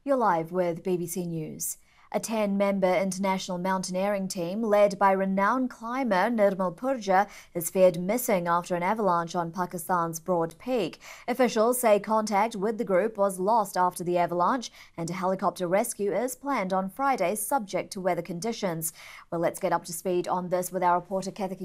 You're live with BBC News. A 10-member international mountaineering team led by renowned climber Nirmal Purja is feared missing after an avalanche on Pakistan's Broad Peak. Officials say contact with the group was lost after the avalanche, and a helicopter rescue is planned on Friday subject to weather conditions. Well, let's get up to speed on this with our reporter Kathy